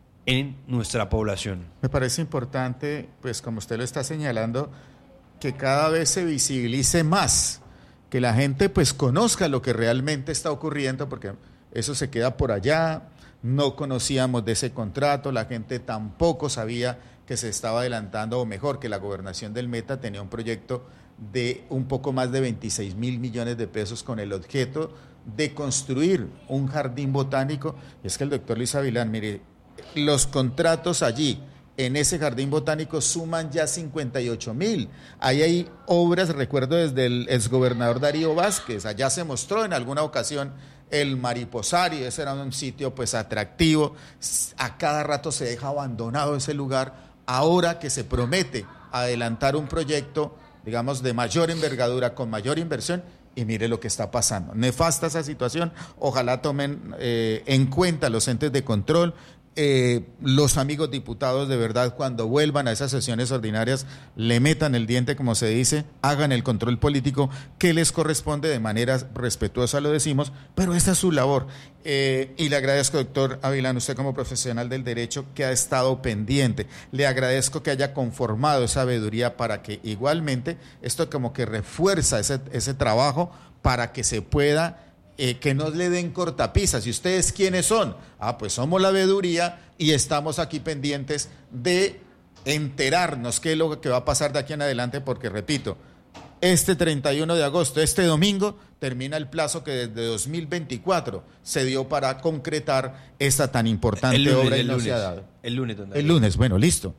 en nuestra población. Me parece importante, pues como usted lo está señalando, que cada vez se visibilice más, que la gente pues conozca lo que realmente está ocurriendo, porque eso se queda por allá, no conocíamos de ese contrato, la gente tampoco sabía que se estaba adelantando, o mejor, que la gobernación del Meta tenía un proyecto de un poco más de veintiséis mil millones de pesos con el objeto de construir un jardín botánico. Y es que el doctor Luis Avilán, mire, los contratos allí en ese jardín botánico suman ya cincuenta y ocho mil. Ahí hay obras, recuerdo desde el exgobernador Darío Vázquez, allá se mostró en alguna ocasión el mariposario, ese era un sitio pues atractivo, a cada rato se deja abandonado ese lugar, ahora que se promete adelantar un proyecto, digamos, de mayor envergadura, con mayor inversión, y mire lo que está pasando. Nefasta esa situación, ojalá tomen eh, en cuenta los entes de control, eh, los amigos diputados de verdad cuando vuelvan a esas sesiones ordinarias le metan el diente, como se dice, hagan el control político que les corresponde, de manera respetuosa lo decimos, pero esta es su labor. Eh, y le agradezco, doctor Avilán, usted como profesional del derecho que ha estado pendiente, le agradezco que haya conformado esa veeduría para que igualmente esto como que refuerza ese, ese trabajo para que se pueda Eh, que no le den cortapisas. ¿Y ustedes quiénes son? Ah, pues somos la veeduría y estamos aquí pendientes de enterarnos qué es lo que va a pasar de aquí en adelante, porque repito, este treinta y uno de agosto, este domingo, termina el plazo que desde dos mil veinticuatro se dio para concretar esta tan importante el lunes, obra y el no lunes, se ha dado. El lunes, ¿dónde? El lunes, bueno, listo.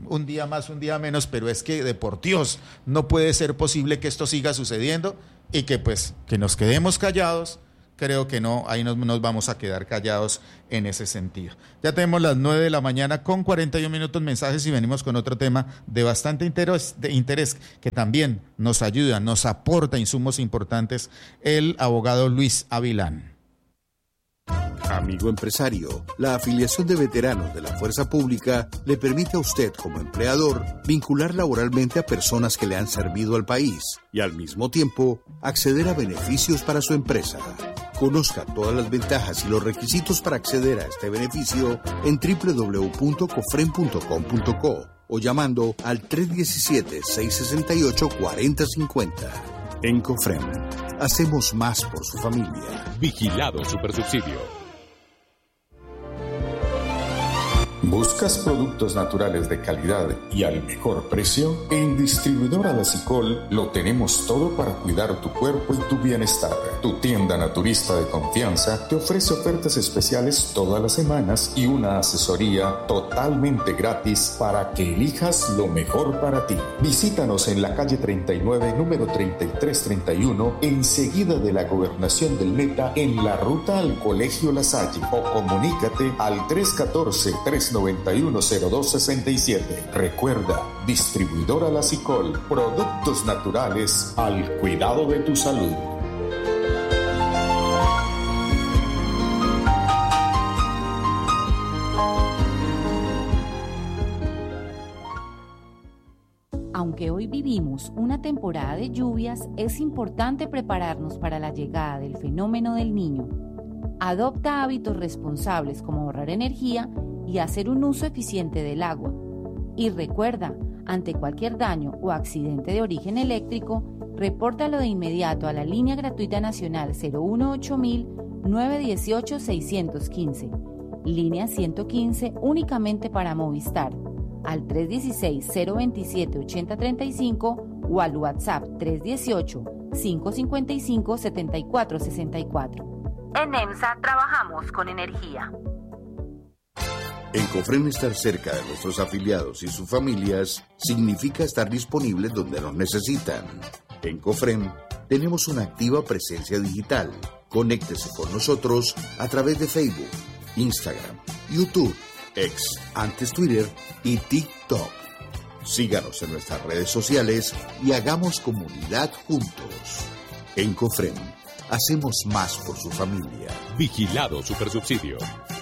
un día más, un día menos, pero es que de por Dios no puede ser posible que esto siga sucediendo y que pues que nos quedemos callados. Creo que no, ahí nos, nos vamos a quedar callados en ese sentido. Ya tenemos las nueve de la mañana con cuarenta y un minutos mensajes y venimos con otro tema de bastante interés, de interés que también nos ayuda, nos aporta insumos importantes, el abogado Luis Avilán. Amigo empresario, la afiliación de veteranos de la Fuerza Pública le permite a usted como empleador vincular laboralmente a personas que le han servido al país y al mismo tiempo acceder a beneficios para su empresa. Conozca todas las ventajas y los requisitos para acceder a este beneficio en doble u doble u doble u punto cofrem punto com punto co o llamando al tres uno siete, seis seis ocho, cuatro cero cinco cero. En Cofrem, hacemos más por su familia. Vigilado Supersubsidio. ¿Buscas productos naturales de calidad y al mejor precio? En Distribuidora La Cicol lo tenemos todo para cuidar tu cuerpo y tu bienestar. Tu tienda naturista de confianza te ofrece ofertas especiales todas las semanas y una asesoría totalmente gratis para que elijas lo mejor para ti. Visítanos en la calle treinta y nueve, número treinta y tres treinta y uno, enseguida de la Gobernación del Meta, en la ruta al Colegio La Salle, o comunícate al tres uno cuatro, tres noventa y uno, cero dos sesenta y siete. Recuerda, Distribuidora La Cicol, productos naturales al cuidado de tu salud. Aunque hoy vivimos una temporada de lluvias, es importante prepararnos para la llegada del fenómeno del Niño. Adopta hábitos responsables como ahorrar energía y hacer un uso eficiente del agua. Y recuerda, ante cualquier daño o accidente de origen eléctrico, repórtalo de inmediato a la línea gratuita nacional cero uno ocho mil, nueve uno ocho, seis uno cinco, línea ciento quince únicamente para Movistar, al tres uno seis, cero dos siete, ocho cero tres cinco o al WhatsApp tres uno ocho, cinco cinco cinco, siete cuatro seis cuatro. En EMSA trabajamos con energía. En Cofrem, estar cerca de nuestros afiliados y sus familias significa estar disponibles donde nos necesitan. En Cofrem tenemos una activa presencia digital. Conéctese con nosotros a través de Facebook, Instagram, YouTube, X, antes Twitter y TikTok. Síganos en nuestras redes sociales y hagamos comunidad juntos. En Cofrem, hacemos más por su familia. Vigilado Supersubsidio.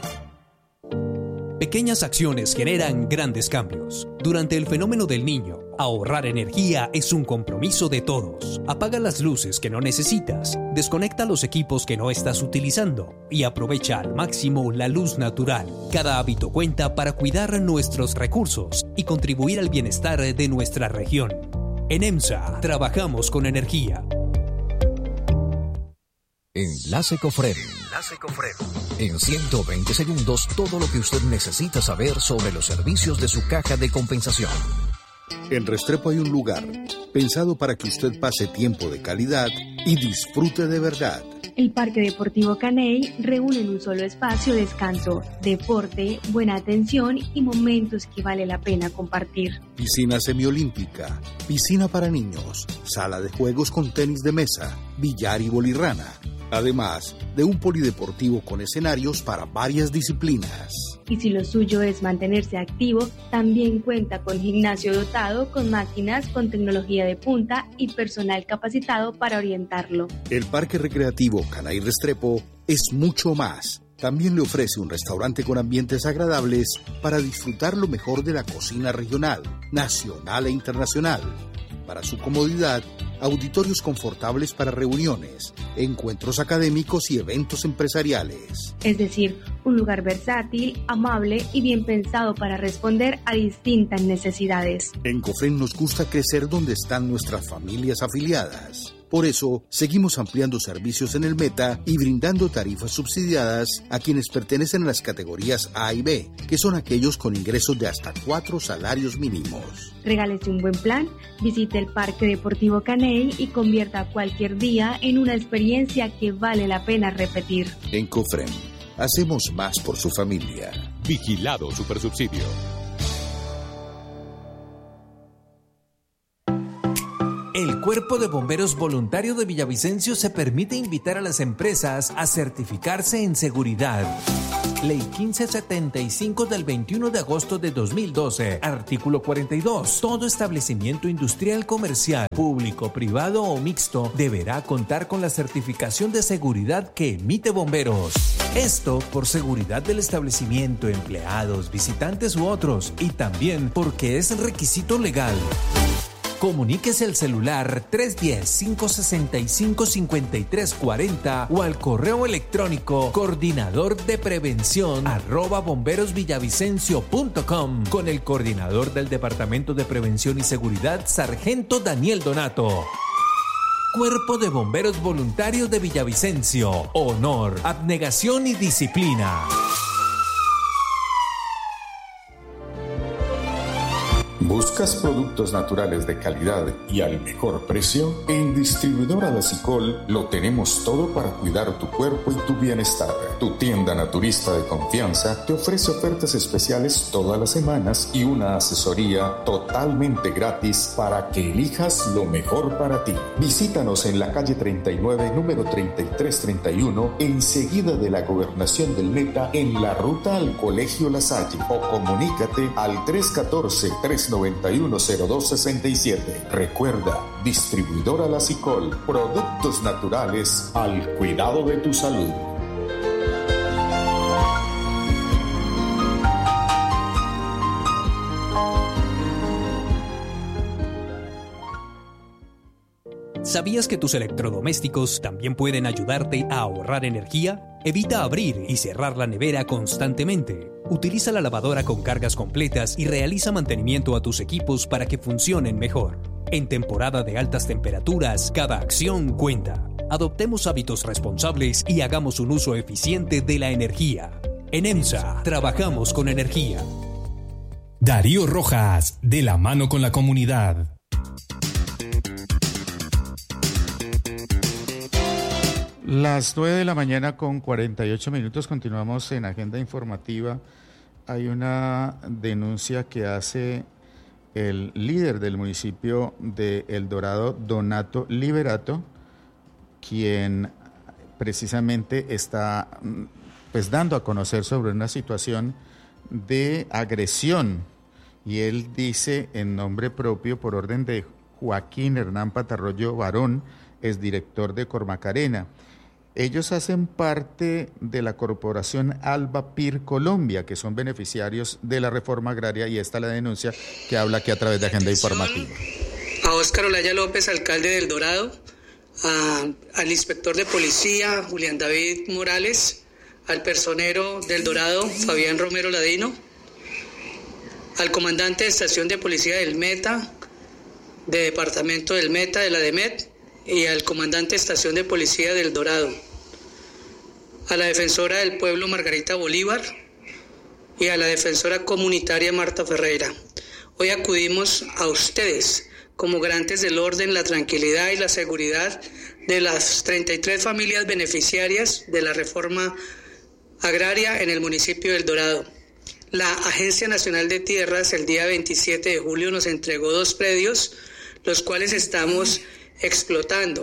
Pequeñas acciones generan grandes cambios. Durante el fenómeno del Niño, ahorrar energía es un compromiso de todos. Apaga las luces que no necesitas, desconecta los equipos que no estás utilizando y aprovecha al máximo la luz natural. Cada hábito cuenta para cuidar nuestros recursos y contribuir al bienestar de nuestra región. En EMSA, trabajamos con energía. Enlace Cofrem. Enlace Cofrem. En ciento veinte segundos, todo lo que usted necesita saber sobre los servicios de su caja de compensación. En Restrepo hay un lugar pensado para que usted pase tiempo de calidad y disfrute de verdad. El Parque Deportivo Caney reúne en un solo espacio descanso, deporte, buena atención y momentos que vale la pena compartir. Piscina semiolímpica, piscina para niños, sala de juegos con tenis de mesa, billar y bolirrana. Además de un polideportivo con escenarios para varias disciplinas. Y si lo suyo es mantenerse activo, también cuenta con gimnasio dotado con máquinas con tecnología de punta y personal capacitado para orientarlo. El Parque Recreativo Caney Restrepo es mucho más. También le ofrece un restaurante con ambientes agradables para disfrutar lo mejor de la cocina regional, nacional e internacional. Para su comodidad, auditorios confortables para reuniones, encuentros académicos y eventos empresariales. Es decir, un lugar versátil, amable y bien pensado para responder a distintas necesidades. En Cofrem nos gusta crecer donde están nuestras familias afiliadas. Por eso, seguimos ampliando servicios en el Meta y brindando tarifas subsidiadas a quienes pertenecen a las categorías A y B, que son aquellos con ingresos de hasta cuatro salarios mínimos. Regálese un buen plan, visite el Parque Deportivo Caney y convierta cualquier día en una experiencia que vale la pena repetir. En Cofrem, hacemos más por su familia. Vigilado Supersubsidio. El Cuerpo de Bomberos Voluntario de Villavicencio se permite invitar a las empresas a certificarse en seguridad. Ley quince setenta y cinco del veintiuno de agosto de dos mil doce, artículo cuarenta y dos. Todo establecimiento industrial, comercial, público, privado o mixto deberá contar con la certificación de seguridad que emite Bomberos. Esto por seguridad del establecimiento, empleados, visitantes u otros, y también porque es requisito legal. Comuníquese al celular tres uno cero, cinco seis cinco, cinco tres cuatro cero o al correo electrónico coordinador de prevención arroba bomberosvillavicencio punto com con el coordinador del Departamento de Prevención y Seguridad, Sargento Daniel Donato. Cuerpo de Bomberos Voluntarios de Villavicencio. Honor, abnegación y disciplina. ¿Buscas productos naturales de calidad y al mejor precio? En Distribuidora La Cicol lo tenemos todo para cuidar tu cuerpo y tu bienestar. Tu tienda naturista de confianza te ofrece ofertas especiales todas las semanas y una asesoría totalmente gratis para que elijas lo mejor para ti. Visítanos en la calle treinta y nueve, número treinta y tres treinta y uno, enseguida de la Gobernación del Meta, en la ruta al Colegio La Salle, o comunícate al tres uno cuatro, tres nueve uno, cero dos seis siete. Recuerda, Distribuidora La Cicol, productos naturales al cuidado de tu salud. ¿Sabías que tus electrodomésticos también pueden ayudarte a ahorrar energía? Evita abrir y cerrar la nevera constantemente. Utiliza la lavadora con cargas completas y realiza mantenimiento a tus equipos para que funcionen mejor. En temporada de altas temperaturas, cada acción cuenta. Adoptemos hábitos responsables y hagamos un uso eficiente de la energía. En EMSA, trabajamos con energía. Darío Rojas, de la mano con la comunidad. Las nueve de la mañana con cuarenta y ocho minutos, continuamos en Agenda Informativa. Hay una denuncia que hace el líder del municipio de El Dorado, Donato Liberato, quien precisamente está pues dando a conocer sobre una situación de agresión, y él dice en nombre propio, por orden de Joaquín Hernán Patarroyo Barón, es director de Cormacarena. Ellos hacen parte de la corporación Alba Pir Colombia, que son beneficiarios de la reforma agraria, y esta es la denuncia que habla aquí a través de Agenda Informativa. A Óscar Olaya López, alcalde del Dorado, a, al inspector de policía, Julián David Morales, al personero del Dorado, Fabián Romero Ladino, al comandante de estación de policía del Meta, de departamento del Meta, de la DEMET, y al comandante de estación de policía del Dorado, a la defensora del pueblo Margarita Bolívar y a la defensora comunitaria Marta Ferreira. Hoy acudimos a ustedes como garantes del orden, la tranquilidad y la seguridad de las treinta y tres familias beneficiarias de la reforma agraria en el municipio del Dorado. La Agencia Nacional de Tierras el día veintisiete de julio nos entregó dos predios, los cuales estamos explotando,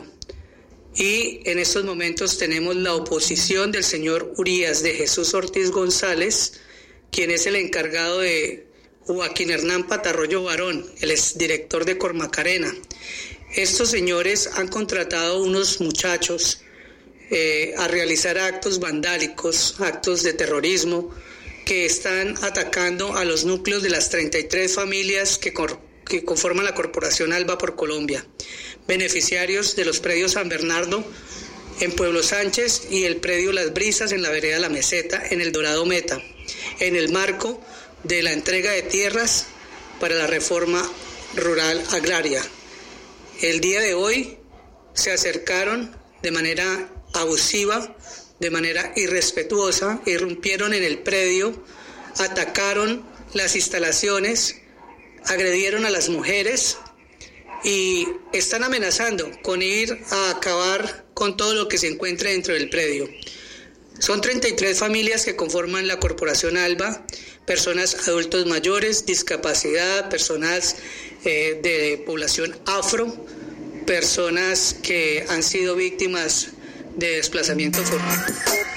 y en estos momentos tenemos la oposición del señor Urias de Jesús Ortiz González, quien es el encargado de Joaquín Hernán Patarroyo Barón, el exdirector de Cormacarena. Estos señores han contratado unos muchachos eh, a realizar actos vandálicos, actos de terrorismo, que están atacando a los núcleos de las treinta y tres familias que, cor- que conforman la Corporación Alba por Colombia, beneficiarios de los predios San Bernardo en Pueblo Sánchez y el predio Las Brisas en la vereda La Meseta en el Dorado Meta, en el marco de la entrega de tierras para la reforma rural agraria. El día de hoy se acercaron de manera abusiva, de manera irrespetuosa, irrumpieron en el predio, atacaron las instalaciones, agredieron a las mujeres y están amenazando con ir a acabar con todo lo que se encuentre dentro del predio. Son treinta y tres familias que conforman la Corporación Alba, personas adultos mayores, discapacidad, personas eh, de población afro, personas que han sido víctimas de desplazamiento forzado.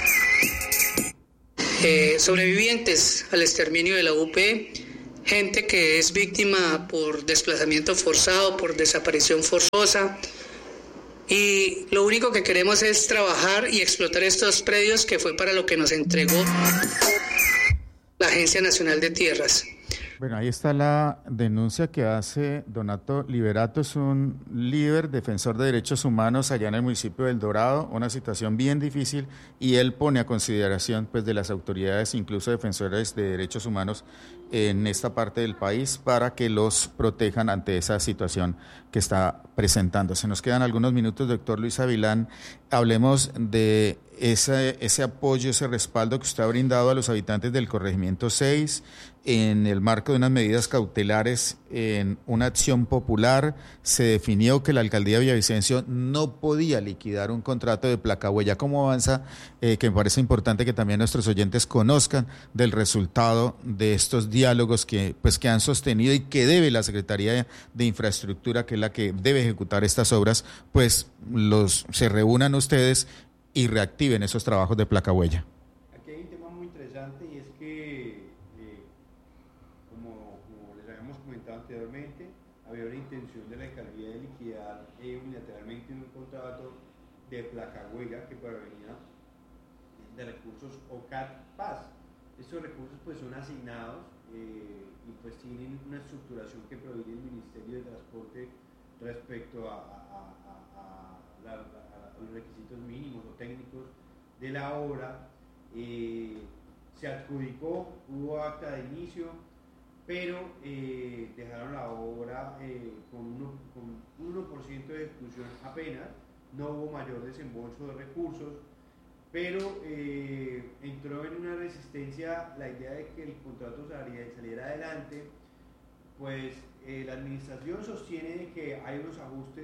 Eh, sobrevivientes al exterminio de la U P, gente que es víctima por desplazamiento forzado, por desaparición forzosa, y lo único que queremos es trabajar y explotar estos predios, que fue para lo que nos entregó la Agencia Nacional de Tierras. Bueno, ahí está la denuncia que hace Donato Liberato, es un líder defensor de derechos humanos allá en el municipio del Dorado, una situación bien difícil, y él pone a consideración pues de las autoridades, incluso defensores de derechos humanos en esta parte del país, para que los protejan ante esa situación que está presentándose. Nos quedan algunos minutos, doctor Luis Avilán. Hablemos de ese, ese apoyo, ese respaldo que usted ha brindado a los habitantes del corregimiento seis en el marco de unas medidas cautelares en una acción popular. Se definió que la alcaldía de Villavicencio no podía liquidar un contrato de placahuella. ¿Cómo avanza? Eh, que me parece importante que también nuestros oyentes conozcan del resultado de estos diálogos que, pues, que han sostenido y que debe la Secretaría de Infraestructura, que es la que debe ejecutar estas obras, pues los se reúnan ustedes y reactiven esos trabajos de placahuella. Aquí hay un tema muy interesante, y es que, eh, como, como les habíamos comentado anteriormente, había una intención de la alcaldía de liquidar eh, unilateralmente un contrato de placahuella que provenía de recursos O C A T Paz. Estos recursos pues son asignados eh, y pues tienen una estructuración que proviene del Ministerio de Transporte respecto a, a, a, a, la, a, a los requisitos mínimos o técnicos de la obra. Eh, se adjudicó, hubo acta de inicio, pero eh, dejaron la obra eh, con, uno, con uno por ciento de ejecución apenas, no hubo mayor desembolso de recursos, pero eh, entró en una resistencia la idea de que el contrato saliera, saliera adelante. Pues eh, la administración sostiene que hay unos ajustes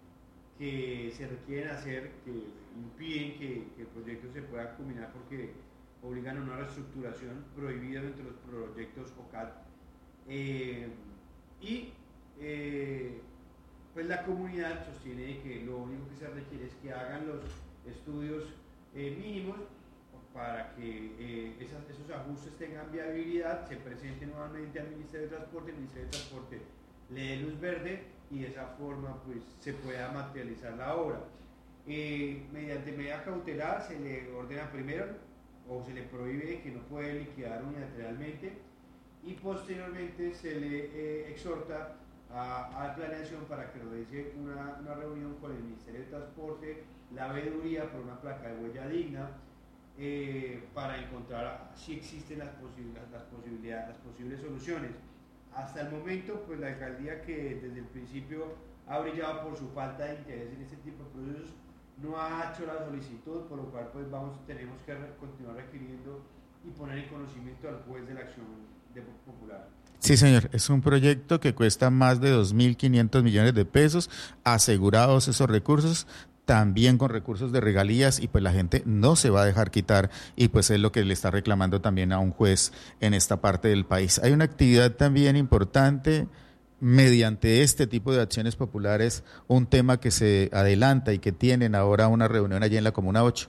que se requieren hacer, que impiden que, que el proyecto se pueda culminar porque obligan a una reestructuración prohibida dentro de los proyectos O C A T. Eh, y eh, pues la comunidad sostiene que lo único que se requiere es que hagan los estudios eh, mínimos para que eh, esas, esos ajustes tengan viabilidad, se presenten nuevamente al Ministerio de Transporte, el Ministerio de Transporte le dé luz verde y de esa forma pues se pueda materializar la obra. Eh, mediante medida cautelar se le ordena primero o se le prohíbe que no puede liquidar unilateralmente, y posteriormente se le eh, exhorta a, a planeación para que realice una, una reunión con el Ministerio de Transporte, la veeduría por una placa de huella digna, eh, para encontrar si existen las, posibles, las, posibilidades, las posibles soluciones. Hasta el momento, pues la alcaldía, que desde el principio ha brillado por su falta de interés en este tipo de procesos, no ha hecho la solicitud, por lo cual pues vamos, tenemos que re continuar requiriendo y poner en conocimiento al juez de la acción de popular. Sí, señor, es un proyecto que cuesta más de dos mil quinientos millones de pesos, asegurados esos recursos, también con recursos de regalías, y pues la gente no se va a dejar quitar, y pues es lo que le está reclamando también a un juez en esta parte del país. Hay una actividad también importante mediante este tipo de acciones populares, un tema que se adelanta y que tienen ahora una reunión allí en la Comuna ocho.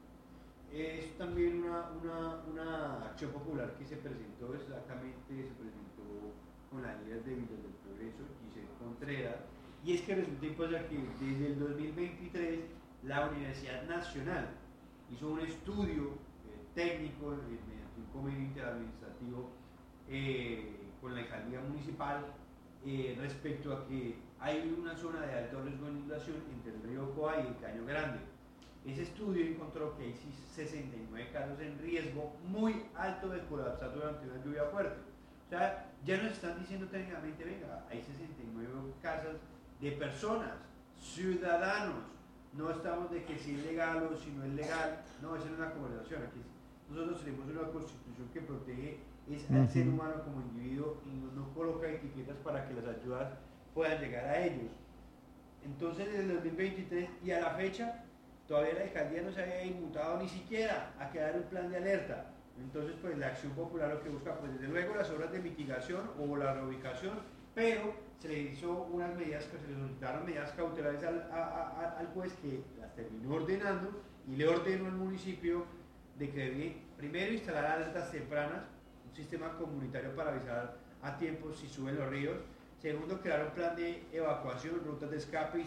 Es también una, una, una acción popular que se presentó, exactamente se presentó con la líder de Villas del Progreso, Giselle Contreras, y es que resulta pues, que desde el dos mil veintitrés la Universidad Nacional hizo un estudio eh, técnico eh, mediante un convenio interadministrativo eh, con la alcaldía municipal eh, respecto a que hay una zona de alto riesgo de inundación entre el río Coa y el Caño Grande. Ese estudio encontró que hay sesenta y nueve casos en riesgo muy alto de colapsar durante una lluvia fuerte. O sea, ya nos están diciendo técnicamente, venga, hay sesenta y nueve casas de personas, ciudadanos. No estamos de que si es legal o si no es legal, no, esa es una conversación. Aquí nosotros tenemos una constitución que protege es al uh-huh. ser humano como individuo y no, no coloca etiquetas para que las ayudas puedan llegar a ellos. Entonces, desde el dos mil veintitrés y a la fecha, todavía la alcaldía no se había inmutado ni siquiera a crear un plan de alerta. Entonces, pues la acción popular lo que busca, pues desde luego las obras de mitigación o la reubicación, pero se le hizo unas medidas, que se le solicitaron medidas cautelares al, a, a, al juez, que las terminó ordenando y le ordenó al municipio de que debe primero instalar alertas tempranas, un sistema comunitario para avisar a tiempo si suben los ríos. Segundo, crear un plan de evacuación, rutas de escape y